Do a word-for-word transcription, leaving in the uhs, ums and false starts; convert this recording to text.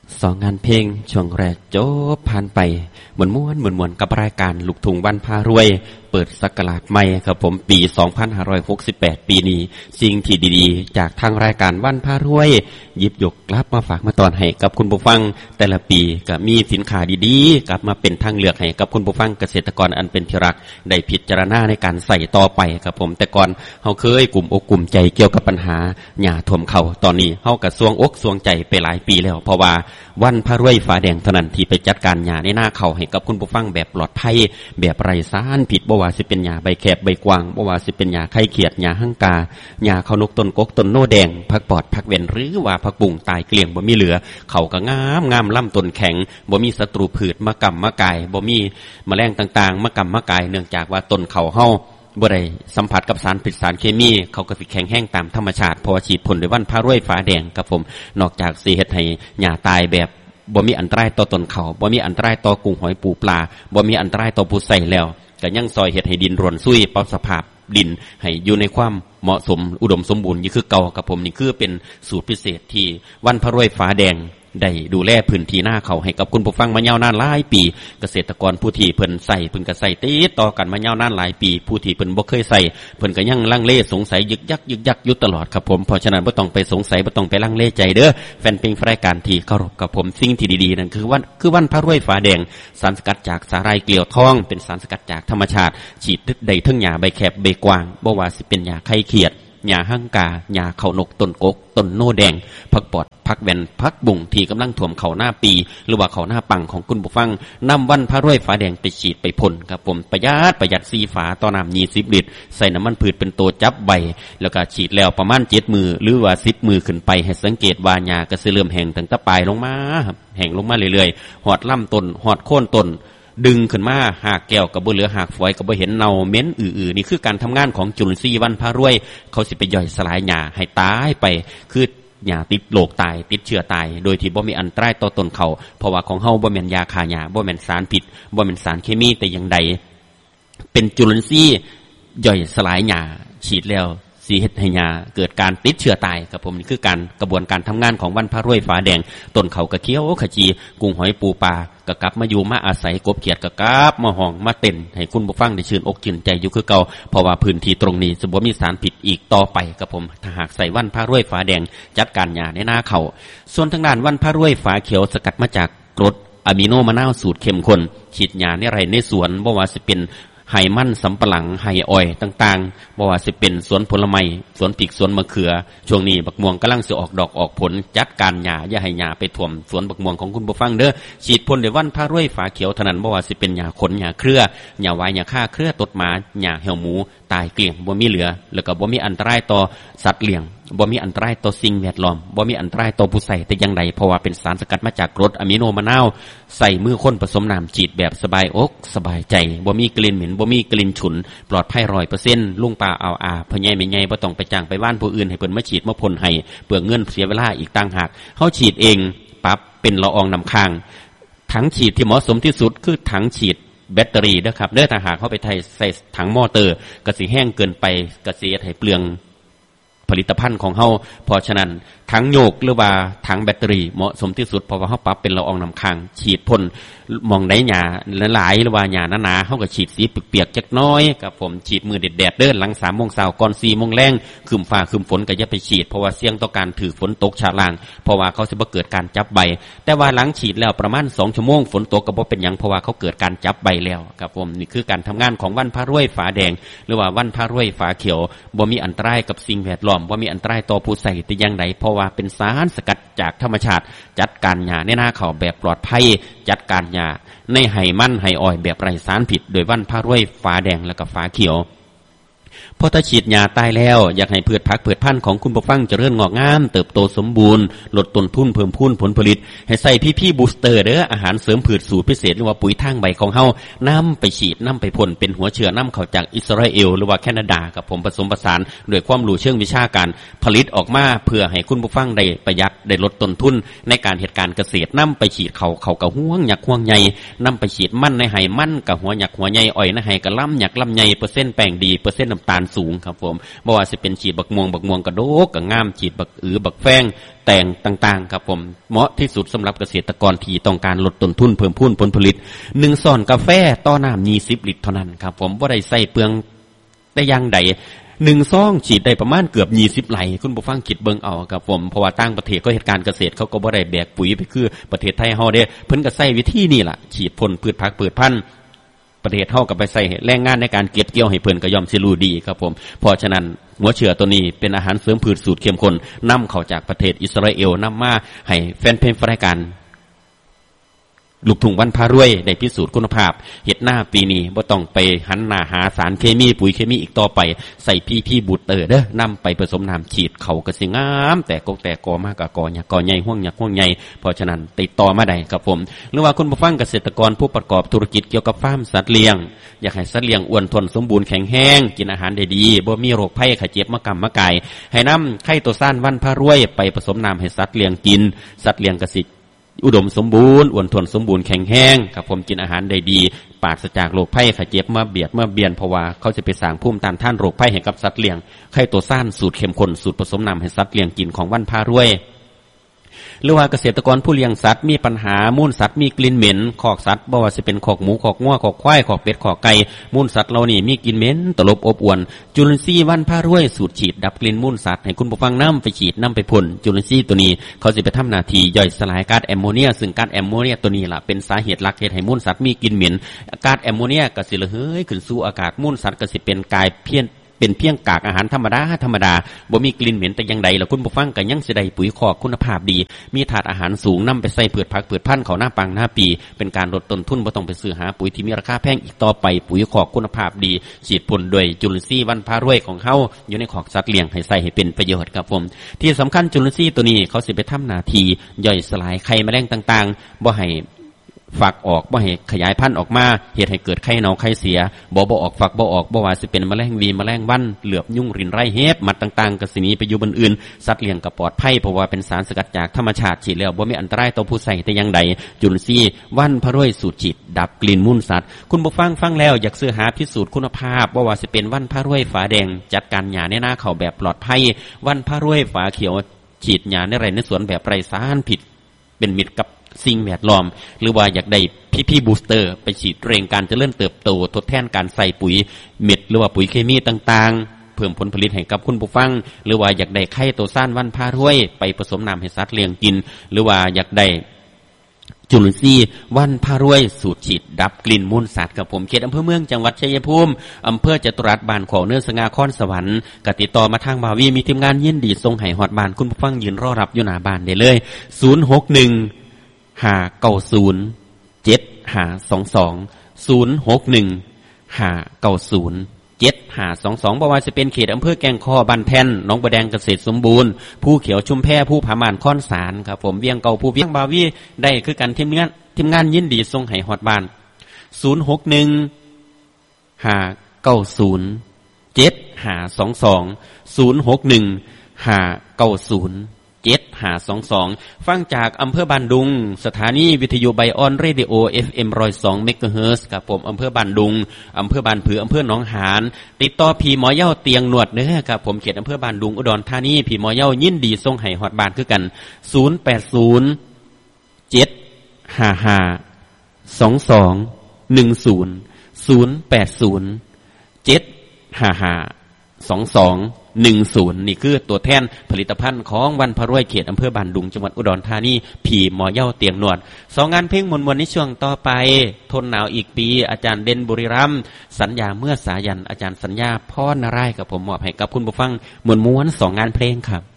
สองงานเพลงช่วงแรกจบผ่านไปเหมือนม้วนเหมือนมวนกับรายการลูกทุ่งบ้านพารวยเปิดศักราชใหม่ครับผมปีสองพันห้าร้อยหกสิบแปดปีนี้สิ่งที่ดีๆจากทางรายการบ้านพารวยหยิบยกกลับมาฝากมาตอนให้กับคุณผู้ฟังแต่ละปีก็มีสินค้าดีๆกลับมาเป็นทางเลือกให้กับคุณผู้ฟังเกษตรกรอันเป็นที่รักได้พิจารณาในการใส่ต่อไปครับผมแต่ก่อนเฮาเคยกลุ่มอกกลุ่มใจเกี่ยวกับปัญหาหญ้าท่วมเข่าตอนนี้เฮาก็สวงอกสวงใจไปหลายปีแล้วเพราะว่าวันพารวยฟ้าแดงเท่านั้นที่ไปจัดการหญ้าในหน้าเข่าให้กับคุณผู้ฟังแบบปลอดภัยแบบไร้สารพิษบ่ว่าสิเป็นหญ้าใบแคบใบกวางบ่ว่าสิเป็นหญ้าไข่เขียดหญ้าหั่งกาหญ้าข้าวนกต้นกกต้นโนแดงผักปอดผักเว้นหรือว่าผักบุ้งตายเกลี้ยงบ่มีเหลือเขาก็งามงามลำต้นแข็งบ่มีศัตรูพืชมากำมากายบ่มีแมลงต่างๆมากำมากายเนื่องจากว่าต้นเขาเฮาบ่ได้สัมผัสกับสารพิษสารเคมีเขาก็สิแข็งแห้งตามธรรมชาติเพราะว่าฉีดพ่นด้วยวันพารวยฟ้าแดงครับผมนอกจากสิเฮ็ดให้หญ้าตายแบบบ่มีอันตรายต่อต้นเขาบ่มีอันตรายต่อกุ้งหอยปูปลาบ่มีอันตรายต่อผู้ใส่แล้วก็ยังซอยเฮ็ดให้ดินร่วนซุยปรับสภาพดินให้อยู่ในความเหมาะสมอุดมสมบูรณ์นี่คือเก่าครับผมนี่คือเป็นสูตรพิเศษที่วันพารวยฟ้าแดงได้ดูแลพื้นที่หน้าเขาให้กับคุณผู้ฟังมายาวนานหลายปีเกษตรกรผู้ที่เพิ่นใส่เพิ่นก็ใส่ติดต่อกันมายาวนานหลายปีผู้ที่เพิ่นบ่เคยใส่เพิ่นก็ยังลังเลสงสัยยึกยักยึกยักอยู่ตลอดครับผมเพราะฉะนั้นบ่ต้องไปสงสัยบ่ต้องไปลังเลใจเด้อแฟนเพลงรายการที่เคารพกับผมสิ่งที่ดีๆนั่นคือวันคือวันพารวยฟ้าแดงสารสกัดจากสาหร่ายเกลียวทองเป็นสารสกัดจากธรรมชาติฉีดได้ทั้งหญ้าใบแคบใบกวางบ่ว่าสิเป็นหญ้าไข่เขียดหญ้าหั่งกาหญ้าข้าวนกต้นกกต้นโนแดงผักปอดผักแว่นผักบุ้งที่กำลังท่วมเข่าหน้าปีหรือว่าเข่าหน้าปังของคุณผู้ฟังนำวันพารวยฟ้าแดงไปฉีดไปพ่นครับผมประหยัดประหยัดสีฝาต่อน้ำยี่สิบลิตรใส่น้ำมันพืชเป็นตัวจับใบแล้วก็ฉีดแล้วประมาณเจ็ดมือหรือว่าสิบมือขึ้นไปให้สังเกตว่าหญ้าก็สิเริ่มแห้งตั้งแต่ปลายลงมาครับแห้งลงมาเรื่อยๆหอดลำต้นหอดโค่นต้นดึงขึ้นมาหากแก้วกับบ่เหลือหากฝอยกับบ่เห็นเน่าเหม็นอือๆนี่คือการทำงานของจุลินทรีย์วันพารวยเขาสิไปย่อยสลายหญ้าให้ตายไปคือหญ้าติดโรคตายติดเชื้อตายโดยที่บ่มีอันตรายต่อต้นเขาเพราะว่าของเฮาบ่แม่นยาฆ่าหญ้าบ่แม่นสารพิษบ่แม่นสารเคมีแต่อย่างใดเป็นจุลินทรีย์ย่อยสลายหญ้าฉีดแล้วสีเฮ็ดให้หญ้าเกิดการติดเชื้อตายครับผมนี่คือการกระบวนการทำงานของวันพารวยฟ้าแดงต้นเขากระเคี้ยวขจีกุ้งหอยปูปลาก็กลับมาอยู่มาอาศัยกบเขียดก็กลับมาห้องมาเต้นให้คุณผู้ฟังได้ชื่นอกชื่นใจอยู่คือเก่าเพราะว่าพื้นที่ตรงนี้จะบ่มีสารพิษอีกต่อไปครับผมถ้าหากใส่วันพารวยฟ้าแดงจัดการหญ้าในหน้าเขาส่วนทางด้านวันพารวยฟ้าเขียวสกัดมาจากกรดอะมิโนมะนาวสูตรเข้มข้นฉีดหญ้าในไร่ในสวนบ่ว่าสิเป็นไห่มันสำปะหลังไห่อ้อยต่างๆบ่ว่าสิเป็นสวนผลไม้สวนพริกสวนมะเขือช่วงนี้บักม่วงกำลังสิออกดอกออกผลจัดการหญ้าอย่าให้หญ้าไปท่วมสวนบักม่วงของคุณผู้ฟังเด้อฉีดพ่นด้วยวันพารวยฟ้าเขียวเท่านั้นบ่ว่าสิเป็นหญ้าขนหญ้าเครือหญ้าหวายหญ้าฆ่าเครือตดหมาหญ้าเหี่ยวหมูตายเกลี้ยงบ่มีเหลือแล้วก็บ่มีอันตรายต่อสัตว์เลี้ยงบ่มีอันตรายต่อสิ่งแวดล้อมบ่มีอันตรายต่อผู้ใส่แต่อย่างใดเพราะว่าเป็นสารสกัดมาจากกรดอะมิโนมะนาวใส่มือคนผสมน้ำฉีดแบบสบายอกสบายใจบ่มีกลิ่นเหม็นบ่มีกลิ่นฉุนปลอดภัย ร้อยเปอร์เซ็นต์ ลุงป้าเอาอาพ่อใหญ่แม่ใหญ่บ่ต้องไปจ้างไปบ้านผู้อื่นให้เพิ่นมาฉีดมาพ่นให้เปลืองเงินเสียเวลาอีกต่างหากเฮาฉีดเองปั๊บเป็นละอองน้ำค้างถังฉีดที่เหมาะสมที่สุดคือถังฉีดแบตเตอรี่นะครับเด้อถ้าหากเฮาไปใส่ถังมอเตอร์ก็สิแห้งเกินไปก็สิเฮ็ดให้เปลืองผลิตภัณฑ์ของเฮาเพราะฉะนั้นถังโยกหรือว่าถังแบตเตอรี่เหมาะสมที่สุดเพราะว่าเฮาปรับเป็นละอองน้ำค้างฉีดพ่นมองได้หญ้าหลายๆหรือว่าหญ้าหนาๆเฮาก็ฉีดสีเปียกๆจักน้อยครับผมฉีดมือแดดๆเด้อหลัง สามโมงเช้าก่อน สี่โมงแลงครึ้มฟ้าครึ้มฝนก็อย่าไปฉีดเพราะว่าเสี่ยงต่อการถือฝนตกชะล่างเพราะว่าเขาสิบ่เกิดการจับใบแต่ว่าหลังฉีดแล้วประมาณสองชั่วโมงฝนตกก็บ่เป็นหยังเพราะว่าเขาเกิดการจับใบแล้วครับผมนี่คือการทำงานของวันพารวยฟ้าแดงหรือว่าวันพารวยฟ้าเขียวบ่มีอันตรายกับสิ่งแวดล้อมบ่มีอันตรายต่อผู้ใส่แต่อย่างใดเพราะว่าเป็นสารสกัดจากธรรมชาติจัดการหญ้าในนาข้าวแบบปลอดภัยจัดการหญ้าในไห่มันไห่อ้อยแบบไร้สารพิษโดยวันพารวยฟ้าแดงและก็ฟ้าเขียวพอถ้าฉีดยาตายแล้วอยากให้พืชผักพืชพันธุ์ของคุณผู้ฟังเจริญงอกงามเติบโตสมบูรณ์ลดต้นทุนเพิ่มพูนผลผลิตให้ใส่พี่พี่บูสเตอร์เด้ออาหารเสริมพืชสูตรพิเศษหรือว่าปุ๋ยทางใบของเฮานำไปฉีดนำไปพ่นเป็นหัวเชื้อนำเข้าจากอิสราเอลหรือว่าแคนาดากับผมผสมผสานด้วยความรู้เชิงวิชาการผลิตออกมาเพื่อให้คุณผู้ฟังได้ประหยัดได้ลดต้นทุนในการเหตุการณ์เกษตรนำไปฉีดเขาเขากะห่วงหยักห่วงใหญ่นำไปฉีดมันในไห่มันกะหัวหยักหัวใหญ่อ้อยในไห่กะลำหยักลำใหญ่เปอร์เซ็นต์แป้งดีเปอร์เซ็นต์น้ำตาลสูงครับผมบ่ว่าสิเป็นฉีดบักม่วงบักม่วงกระโดกกับง่ามฉีดบักอือบักแฟงแต่งต่างๆครับผมเหมาะที่สุดสำหรับเกษตรกรที่ต้องการลดต้นทุนเพิ่มพูนผลผลิตหนึ่งช้อนกาแฟต่อน้ำยี่สิบลิตรเท่านั้นครับผมบ่ได้ใส่เปลืองแต่อย่างใดหนึ่งซองฉีดได้ประมาณเกือบยี่สิบไหลคุณผู้ฟังคิดเบิ่งเอาครับผมเพราะว่าต่างประเทศก็เหตุการณ์เกษตรเขาก็บ่ได้แบกปุ๋ยไปคือประเทศไทยเฮาเด้เพิ่นก็ใช้วิธีนี่ล่ะฉีดพ่นพืชผักพืชพันธุ์ประเทศเฮาก็ไปใส่แรงงานในการเก็บเกี่ยวให้เพิ่นก็ย่อมสิรู้ดีครับผมเพราะฉะนั้นหัวเชื้อตัวนี้เป็นอาหารเสริมพืชสูตรเข้มข้นนำเข้าจากประเทศอิสราเอลนำมาให้แฟนเพลงรายการลูกทุ่งวันพารวยได้พิสูจน์คุณภาพเฮ็ดหน้าปีนี้บ่ต้องไปหันหน้าหาสารเคมีปุ๋ยเคมีอีกต่อไปใส่พีพีบูสเตอร์เด้อนำไปผสมน้ำฉีดเขาก็สิงามแต่กกแต่กอมากกกอหยักกอใหญ่ห่วงหยักห่วงใหญ่เพราะฉะนั้นติดต่อมาได้ครับผมหรือว่าคุณผู้ฟังเกษตรกรผู้ประกอบธุรกิจเกี่ยวกับฟาร์มสัตว์เลี้ยงอยากให้สัตว์เลี้ยงอ้วนทนสมบูรณ์แข็งแรงกินอาหารได้ดีบ่มีโรคภัยไข้เจ็บมากำมากายให้นำไข่ตัวซ่านวันพารวยไปผสมน้ำให้สัตว์เลี้ยงกินสัตว์เลี้ยงก็สิอุดมสมบูรณ์อ้วนทนสมบูรณ์แข็งแรงครับผมกินอาหารได้ดีปราศจากโรคภัยไข้เจ็บมาเบียดมาเบียนเพราะว่าเขาจะไปสร้างภูมิต้านทานโรคภัยให้กับสัตว์เลี้ยงไข่ตัวซ่านสูตรเข้มข้นสูตรผสมน้ำให้สัตว์เลี้ยงกินของวันพารวยหรือว่าเกษตรกรผู้เลี้ยงสัตว์มีปัญหามูลสัตว์มีกลิ่นเหม็นคอกสัตว์บ่ว่าสิเป็นคอกหมูคอกงัวคอกควายคอกเป็ดคอกไก่มูลสัตว์เหล่านี้มีกลิ่นเหม็นตลบอบอวนจุลินทรีย์วันพารวยสูตรฉีดดับกลิ่นมูลสัตว์ให้คุณผู้ฟังนำไปฉีดนำไปพ่นจุลินทรีย์ตัวนี้เขาสิไปทำหน้าที่ย่อยสลายก๊าซแอมโมเนียซึ่งก๊าซแอมโมเนียตัวนี้ล่ะเป็นสาเหตุหลักเฮ็ดให้มูลสัตว์มีกลิ่นเหม็นก๊าซแอมโมเนียก็สิระเหยขึ้นสู่อากาศมูลสัตว์ก็สิเป็นกายเพี้ยนเป็นเพียงกากอาหารธรรมดาธรรมดาบ่มีกลิ่นเหม็นแต่อย่างใดแล้วคุณผู้ฟังก็ยังสิได้ปุ๋ยคอกคุณภาพดีมีถาดอาหารสูงนำไปใส่พืชผักพืชพันธุ์เขาหน้าปังหน้าปีเป็นการลดต้นทุนบ่ต้องไปซื้อหาปุ๋ยที่มีราคาแพงอีกต่อไปปุ๋ยคอกคุณภาพดีฉีดพ่นด้วยจุลินทรีย์วันพารวยของเฮาอยู่ในคอกสัตว์เลี้ยงให้ใส่ให้เป็นประโยชน์ครับผมที่สำคัญจุลินทรีย์ตัวนี้เขาสิไปทำหน้าที่ย่อยสลายไข่แมลงต่างๆบ่ให้ฝักออกบ่ให้ขยายพันธุ์ออกมาเหตุให้เกิดไข้เน่าไข้เสียบ่บ่ออกฝักบ่ออกบ่ว่าสิเป็นแมลงวีแมลงวันเหลือบยุ่งรินไรเห็บมัดต่างๆก็สิหนีไปอยู่บนอื่นสัตว์เลี้ยงก็ปลอดภัยเพราะว่าเป็นสารสกัดจากธรรมชาติฉีดแล้วบ่มีอันตรายต่อผู้ใช้แต่อย่างใดจุลินทรีย์วันพารวยสูตรฉีดดับกลิ่นมูลสัตว์คุณผู้ฟังฟังแล้วอยากซื้อหาพิสูจน์คุณภาพบ่ว่าสิเป็นวันพารวยฝาแดงจัดการหญ้าในนาข้าวแบบปลอดภัยวันพารวยฝาเขียวฉีดหญ้าในไร่ในสวนแบบไร้สารพิษเป็นมิตรกับสิ่งแวดล้อมหรือว่าอยากได้พีพีบูสเตอร์ไปฉีดเร่งการเจริญเติบโตทดแทนการใส่ปุ๋ยเม็ดหรือว่าปุ๋ยเคมีต่างๆเพิ่มผลผลิตให้กับคุณผู้ฟังหรือว่าอยากได้ไข่ตัวซ่านวันพารวยไปผสมน้ำให้สัตว์เลี้ยงกินหรือว่าอยากได้จุลินทรีย์วันพารวยสูตรฉีดดับกลิ่นมูลสัตว์กับผมเขตอำเภอเมืองจังหวัดชัยภูมิอำเภอจตุรัสบ้านของเนื้อสง่าคอนสวรรค์กติดต่อมาทางบาวีมีทีมงานยินดีส่งให้ฮอดบ้านคุณผู้ฟังยืนรอรับอยู่หน้าบ้านได้เลยศูนย์ หก หนึ่งห้าเก้าศูนย์เจ็ดห้าสองสองศูนย์หกหนึ่งห้าเก้าศูนย์เจ็ดห้าสองสองบ่ว่าจะเป็นเขตอำเภอแก่งคอบันแท่นหนองบัวแดงเกษตรสมบูรณ์ผู้เขียวชุมแพผู้ผาม่านค้อนสารครับผมเวียงเก่าผู้เวียงบาวีได้คือกันทีมงานทีมงานยินดีส่งให้ฮอดบ้านศูนย์หกหนึ่งห้าเก้าศูนย์เจ็ดห้าสองสองศูนย์หกหนึ่งห้าเก้าศูนย์เจ็ดห้าสองสองฟังจากอำเภอบ้านดุงสถานีวิทยุไบออนเรดิโอ เอฟ เอ็ม หนึ่งร้อยสอง เมกะเฮิรตซ์ครับผมอำเภอบ้านดุงอำเภอบ้านผืออำเภอหนองหานติดต่อพี่หมอเย้าเตียงหนวดเด้อครับผมเขตอำเภอบ้านดุงอุดรธานีพี่หมอเย้ายินดีส่งให้ฮอดบ้านคือกันศูนย์แปดศูนย์ เจ็ดห้าห้า สองสองหนึ่งศูนย์ ศูนย์แปดศูนย์ เจ็ดห้าห้า สองสองหนึ่งศูนย์นี่คือตัวแทนผลิตภัณฑ์ของวันพารวยเขตอำเภอบ้านดุงจังหวัดอุดรธานีผีหมอเย้าเตียงหนวดสองงานเพลงมวลๆในช่วงต่อไปทนหนาวอีกปีอาจารย์เด่นบุรีรัมย์สัญญาเมื่อสายันอาจารย์สัญญาพ่อนารายกับผมมอบให้กับคุณผู้ฟังมวลๆสองงานเพลงครับ